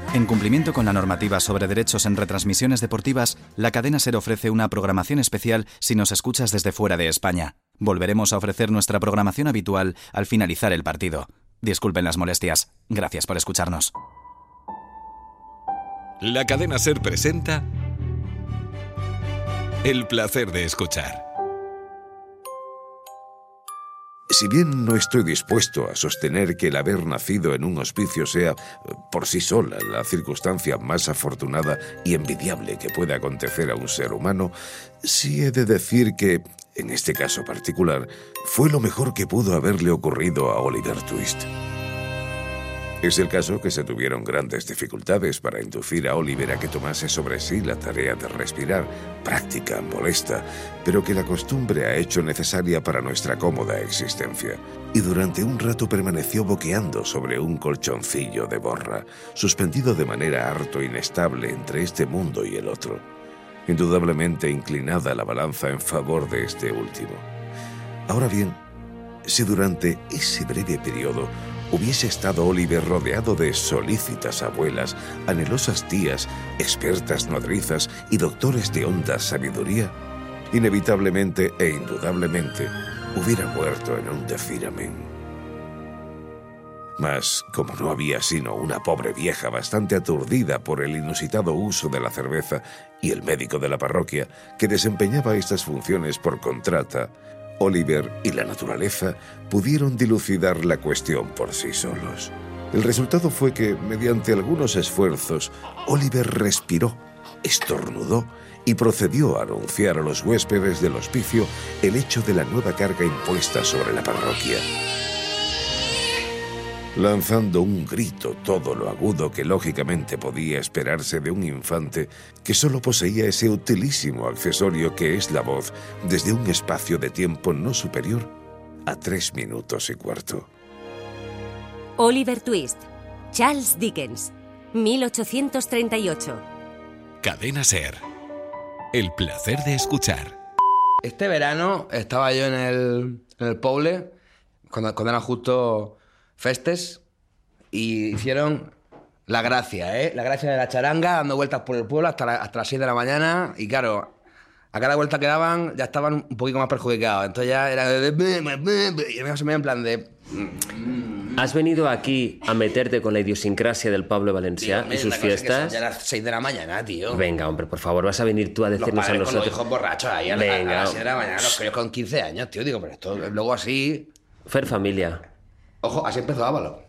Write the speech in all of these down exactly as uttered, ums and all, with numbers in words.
En cumplimiento con la normativa sobre derechos en retransmisiones deportivas, la cadena SER ofrece una programación especial si nos escuchas desde fuera de España. Volveremos a ofrecer nuestra programación habitual al finalizar el partido. Disculpen las molestias. Gracias por escucharnos. La cadena SER presenta El placer de escuchar. Si bien no estoy dispuesto a sostener que el haber nacido en un hospicio sea, por sí sola, la circunstancia más afortunada y envidiable que pueda acontecer a un ser humano, sí he de decir que, en este caso particular, fue lo mejor que pudo haberle ocurrido a Oliver Twist. Es el caso que se tuvieron grandes dificultades para inducir a Oliver a que tomase sobre sí la tarea de respirar, práctica, molesta, pero que la costumbre ha hecho necesaria para nuestra cómoda existencia. Y durante un rato permaneció boqueando sobre un colchoncillo de borra, suspendido de manera harto inestable entre este mundo y el otro. Indudablemente inclinada la balanza en favor de este último. Ahora bien, si durante ese breve periodo hubiese estado Oliver rodeado de solícitas abuelas, anhelosas tías, expertas nodrizas y doctores de honda sabiduría, inevitablemente e indudablemente hubiera muerto en un decir amén. Mas, como no había sino una pobre vieja bastante aturdida por el inusitado uso de la cerveza y el médico de la parroquia, que desempeñaba estas funciones por contrata, Oliver y la naturaleza pudieron dilucidar la cuestión por sí solos. El resultado fue que, mediante algunos esfuerzos, Oliver respiró, estornudó y procedió a anunciar a los huéspedes del hospicio el hecho de la nueva carga impuesta sobre la parroquia. Lanzando un grito todo lo agudo que lógicamente podía esperarse de un infante que solo poseía ese utilísimo accesorio que es la voz desde un espacio de tiempo no superior a tres minutos y cuarto. Oliver Twist, Charles Dickens, mil ochocientos treinta y ocho. Cadena SER. El placer de escuchar. Este verano estaba yo en el, en el Poble, cuando, cuando eran justo festes, y hicieron la gracia, ¿eh? La gracia de la charanga, dando vueltas por el pueblo hasta, la, hasta las seis de la mañana, y claro, a cada vuelta que daban ya estaban un poquito más perjudicados, entonces ya era de... y me se en plan de... ¿Has venido aquí a meterte con la idiosincrasia del Pablo Valencià y sus fiestas? Ya a las seis de la mañana, tío. Venga, hombre, por favor, vas a venir tú a decirnos los a nosotros... Con los hijos borrachos ahí a, Venga. a las seis de la mañana, los críos con quince años, tío. Digo, pero esto luego así... Fer familia. Ojo, así empezó Ávalo.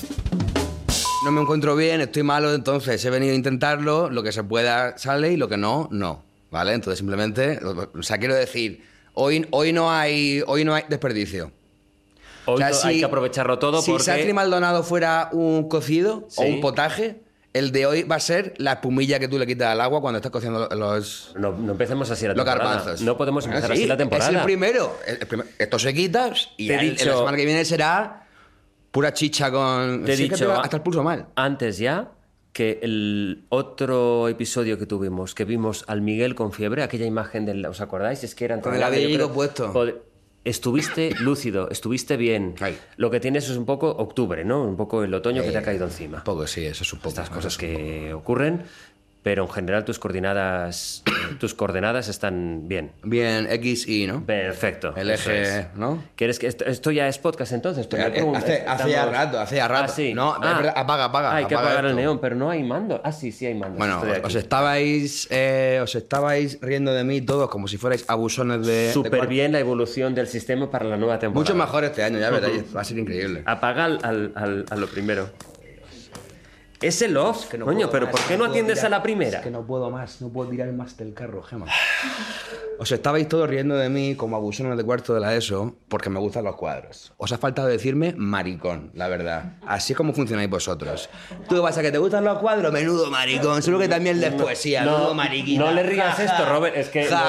No me encuentro bien, estoy malo, entonces he venido a intentarlo. Lo que se pueda sale y lo que no, no. ¿Vale? Entonces simplemente... O sea, quiero decir, hoy, hoy, no, hay, hoy no hay desperdicio. Hoy o sea, no, si, hay que aprovecharlo todo si porque... Si Sacri Maldonado fuera un cocido, ¿sí?, o un potaje, el de hoy va a ser la espumilla que tú le quitas al agua cuando estás cociendo los... No, no empecemos así la los temporada. garbanzos. No podemos empezar ah, sí, así la temporada. Es el primero. El, el primer, esto se quita y te he el, dicho, la semana que viene será pura chicha con... Te he sí, dicho... Que te hasta el pulso mal. Antes ya... que el otro episodio que tuvimos, que vimos al Miguel con fiebre, aquella imagen del... ¿Os acordáis? Es que era... Con el abellido puesto. Estuviste lúcido, estuviste bien. Ay. Lo que tienes es un poco octubre, ¿no? Un poco el otoño eh, que te ha caído encima. Un poco, sí, eso es un poco. Estas cosas que ocurren, pero en general tus coordenadas tus coordenadas están bien. Bien, X, Y, ¿no? Perfecto. El eje, ¿no? ¿Quieres que esto, esto ya es podcast entonces? Pero, eh, hace, hace ya rato, hace ya rato. Ah, sí. No, ah, apaga, apaga. Hay que apaga apagar esto. el neón, pero no hay mando. Ah, sí, sí hay mando. Bueno, os estabais, eh, os estabais riendo de mí todos como si fuerais abusones de... Súper de bien la evolución del sistema para la nueva temporada. Mucho mejor este año, ya veréis. Va a ser increíble. Apaga al, al, al, a lo primero. Es el off, es que no coño, pero más, ¿por qué no, no atiendes tirar, a la primera? Es que no puedo más, no puedo tirar más del carro, Gemma. Os estabais todos riendo de mí como abusones de cuarto de la ESO porque me gustan los cuadros. Os ha faltado decirme maricón, la verdad. Así es como funcionáis vosotros. ¿Tú qué pasa, que te gustan los cuadros? Menudo maricón. Seguro que también lees poesía, no, menudo mariquita. No le rías ja, esto, Robert, es que... Ja,